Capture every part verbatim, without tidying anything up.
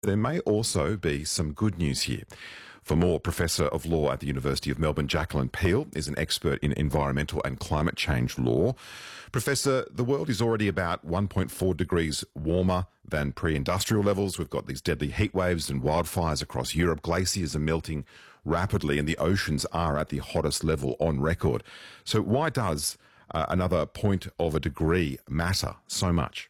There may also be some good news here. For more, Professor of Law at the University of Melbourne, Jacqueline Peel, is an expert in environmental and climate change law. Professor, the world is already about one point four degrees warmer than pre-industrial levels. We've got these deadly heat waves and wildfires across Europe. Glaciers are melting rapidly and the oceans are at the hottest level on record. So why does uh, another point of a degree matter so much?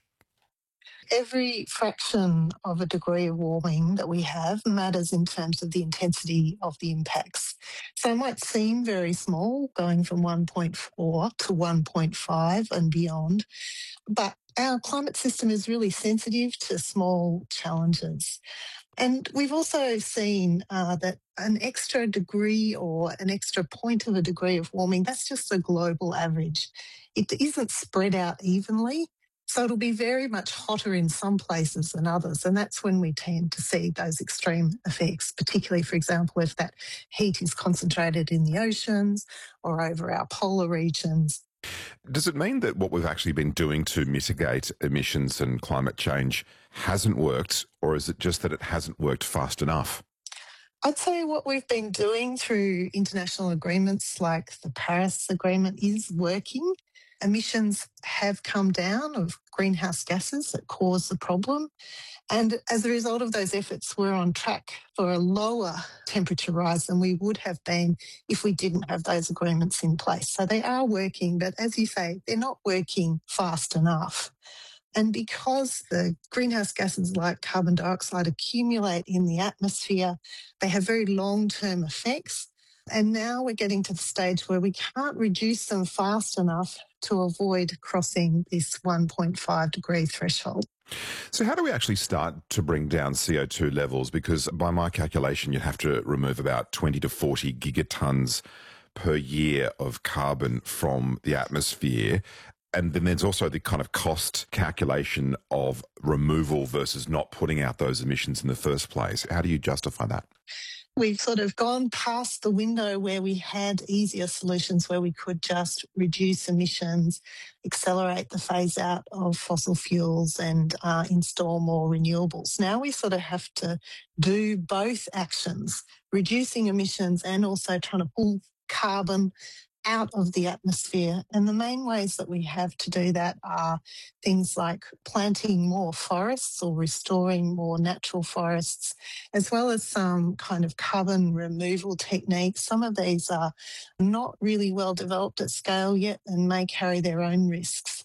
Every fraction of a degree of warming that we have matters in terms of the intensity of the impacts. So it might seem very small, going from one point four to one point five and beyond, but our climate system is really sensitive to small challenges. And we've also seen uh, that an extra degree or an extra point of a degree of warming, that's just a global average. It isn't spread out evenly. So it'll be very much hotter in some places than others. And that's when we tend to see those extreme effects, particularly, for example, if that heat is concentrated in the oceans or over our polar regions. Does it mean that what we've actually been doing to mitigate emissions and climate change hasn't worked, or is it just that it hasn't worked fast enough? I'd say what we've been doing through international agreements like the Paris Agreement is working. Emissions have come down of greenhouse gases that cause the problem. And as a result of those efforts, we're on track for a lower temperature rise than we would have been if we didn't have those agreements in place. So they are working, but as you say, they're not working fast enough. And because the greenhouse gases like carbon dioxide accumulate in the atmosphere, they have very long-term effects. And now we're getting to the stage where we can't reduce them fast enough to avoid crossing this one point five degree threshold. So how do we actually start to bring down C O two levels? Because by my calculation, you'd have to remove about twenty to forty gigatons per year of carbon from the atmosphere. And then there's also the kind of cost calculation of removal versus not putting out those emissions in the first place. How do you justify that? We've sort of gone past the window where we had easier solutions where we could just reduce emissions, accelerate the phase out of fossil fuels and uh, install more renewables. Now we sort of have to do both actions, reducing emissions and also trying to pull carbon out of the atmosphere. And the main ways that we have to do that are things like planting more forests or restoring more natural forests, as well as some kind of carbon removal techniques. Some of these are not really well developed at scale yet and may carry their own risks.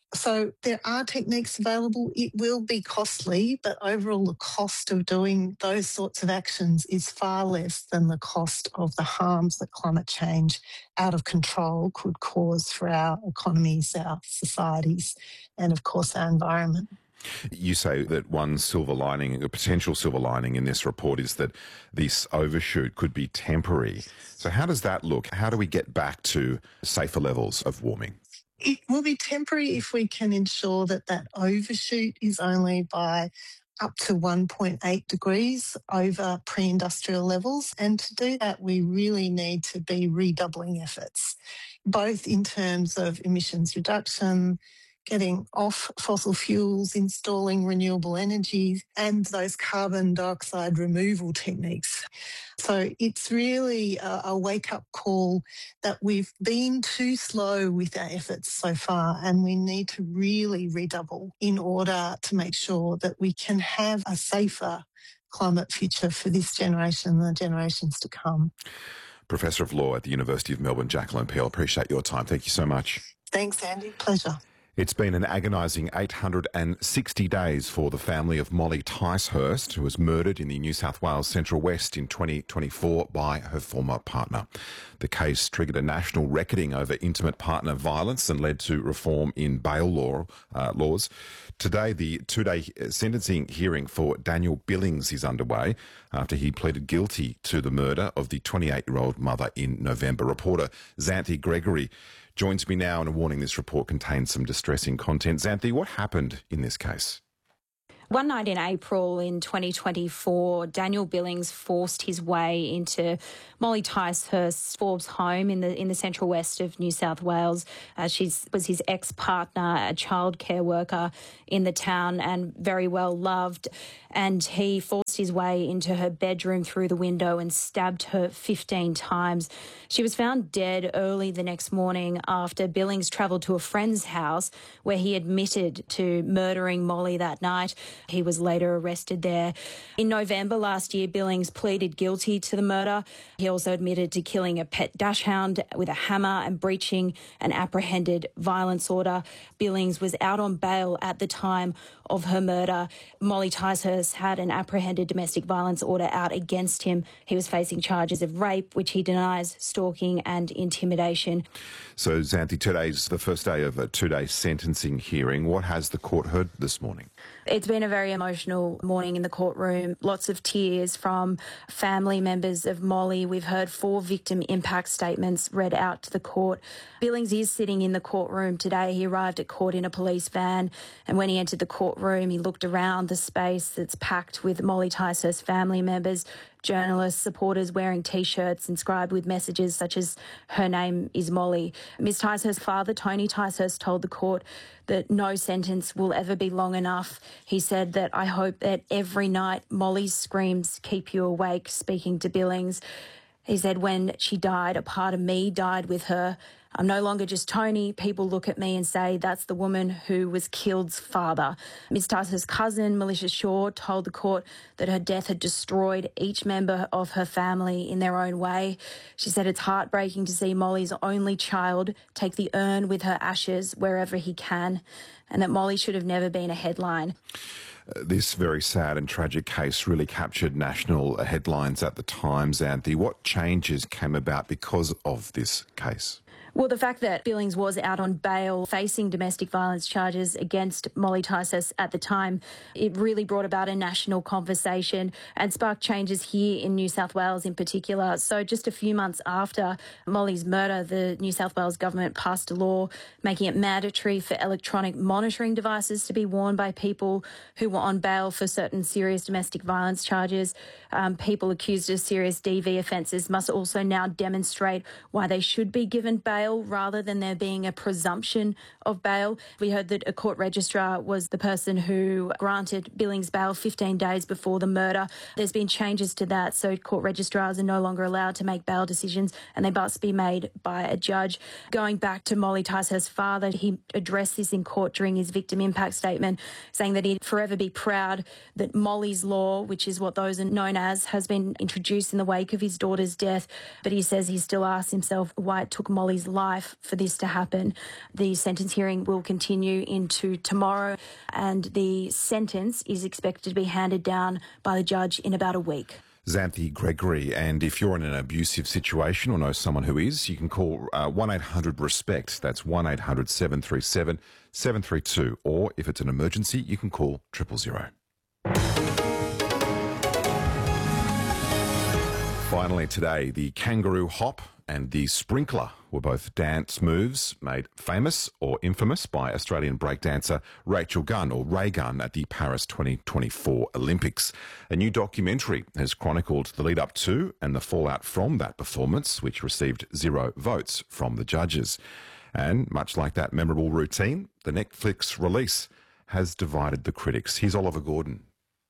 So there are techniques available. It will be costly, but overall the cost of doing those sorts of actions is far less than the cost of the harms that climate change out of control could cause for our economies, our societies, and of course our environment. You say that one silver lining, a potential silver lining in this report is that this overshoot could be temporary. So how does that look? How do we get back to safer levels of warming? It will be temporary if we can ensure that that overshoot is only by up to one point eight degrees over pre-industrial levels. And to do that, we really need to be redoubling efforts, both in terms of emissions reduction, getting off fossil fuels, installing renewable energy, and those carbon dioxide removal techniques. So it's really a, a wake-up call that we've been too slow with our efforts so far, and we need to really redouble in order to make sure that we can have a safer climate future for this generation and the generations to come. Professor of Law at the University of Melbourne, Jacqueline Peel, appreciate your time. Thank you so much. Thanks, Andy. Pleasure. It's been an agonising eight hundred sixty days for the family of Molly Ticehurst, who was murdered in the New South Wales Central West in twenty twenty-four by her former partner. The case triggered a national reckoning over intimate partner violence and led to reform in bail law uh, laws. Today, the two-day sentencing hearing for Daniel Billings is underway after he pleaded guilty to the murder of the twenty-eight-year-old mother in November. Reporter Xanthi Gregory joins me now, and a warning: this report contains some distressing content. Xanthi, what happened in this case? One night in April in twenty twenty-four, Daniel Billings forced his way into Molly Ticehurst's Forbes home in the in the central west of New South Wales. Uh, she was his ex-partner, a childcare worker in the town and very well loved. And he forced his way into her bedroom through the window and stabbed her fifteen times. She was found dead early the next morning after Billings travelled to a friend's house where he admitted to murdering Molly that night. He was later arrested there. In November last year, Billings pleaded guilty to the murder. He also admitted to killing a pet dachshund with a hammer and breaching an apprehended violence order. Billings was out on bail at the time of her murder. Molly Ticehurst had an apprehended domestic violence order out against him. He was facing charges of rape, which he denies, stalking and intimidation. So, Xanthi, today's the first day of a two-day sentencing hearing. What has the court heard this morning? It's been a very emotional morning in the courtroom. Lots of tears from family members of Molly. We've heard four victim impact statements read out to the court. Billings is sitting in the courtroom today. He arrived at court in a police van, and when he entered the courtroom, he looked around the space that's packed with Molly Ticehurst family members, journalists, supporters wearing T-shirts inscribed with messages such as "Her name is Molly." Miss Ticehurst's father, Tony Ticehurst, told the court that no sentence will ever be long enough. He said that, "I hope that every night Molly's screams keep you awake," speaking to Billings. He said, "When she died, a part of me died with her. I'm no longer just Tony. People look at me and say, that's the woman who was killed's father." Miss Ticehurst's cousin, Melissa Shaw, told the court that her death had destroyed each member of her family in their own way. She said it's heartbreaking to see Molly's only child take the urn with her ashes wherever he can, and that Molly should have never been a headline. This very sad and tragic case really captured national headlines at the time, Xanthi. What changes came about because of this case? Well, the fact that Billings was out on bail facing domestic violence charges against Molly Ticehurst at the time, it really brought about a national conversation and sparked changes here in New South Wales in particular. So just a few months after Molly's murder, the New South Wales government passed a law making it mandatory for electronic monitoring devices to be worn by people who were on bail for certain serious domestic violence charges. Um, people accused of serious D V offences must also now demonstrate why they should be given bail rather than there being a presumption of bail. We heard that a court registrar was the person who granted Billings bail fifteen days before the murder. There's been changes to that, so court registrars are no longer allowed to make bail decisions and they must be made by a judge. Going back to Molly Ticehurst's father, he addressed this in court during his victim impact statement, saying that he'd forever be proud that Molly's Law, which is what those are known as, has been introduced in the wake of his daughter's death. But he says he still asks himself why it took Molly's life for this to happen. The sentence hearing will continue into tomorrow, and the sentence is expected to be handed down by the judge in about a week. Xanthi Gregory, and if you're in an abusive situation or know someone who is, you can call uh, one eight hundred RESPECT. That's one eight hundred seven three seven seven three two. Or if it's an emergency, you can call triple zero. Finally today, the kangaroo hop and the sprinkler were both dance moves made famous or infamous by Australian breakdancer Rachel Gunn, or Ray Gunn, at the Paris twenty twenty-four Olympics. A new documentary has chronicled the lead up to and the fallout from that performance, which received zero votes from the judges. And much like that memorable routine, the Netflix release has divided the critics. Here's Oliver Gordon.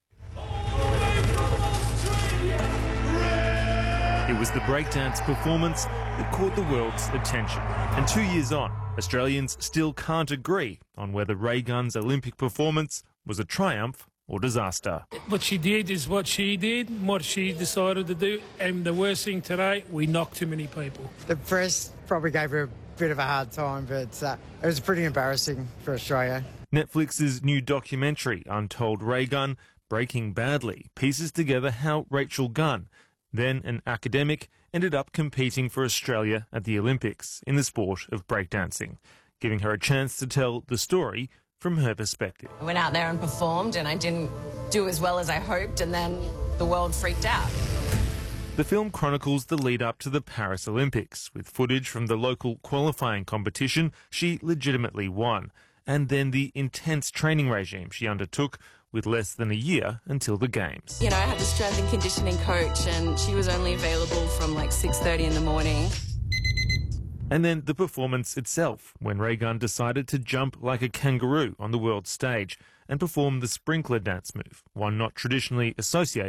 It was the breakdance performance that caught the world's attention. And two years on, Australians still can't agree on whether Ray Gunn's Olympic performance was a triumph or disaster. What she did is what she did, what she decided to do, and the worst thing today, we knocked too many people. The press probably gave her a bit of a hard time, but uh, it was pretty embarrassing for Australia. Netflix's new documentary, Untold Ray Gunn, Breaking Badly, pieces together how Rachel Gunn, then an academic, ended up competing for Australia at the Olympics in the sport of breakdancing, giving her a chance to tell the story from her perspective. I went out there and performed and I didn't do as well as I hoped, and then the world freaked out. The film chronicles the lead up to the Paris Olympics, with footage from the local qualifying competition she legitimately won, and then the intense training regime she undertook with less than a year until the Games. You know, I had the strength and conditioning coach and she was only available from like six thirty in the morning. And then the performance itself, when Rae Gunn decided to jump like a kangaroo on the world stage and perform the sprinkler dance move, one not traditionally associated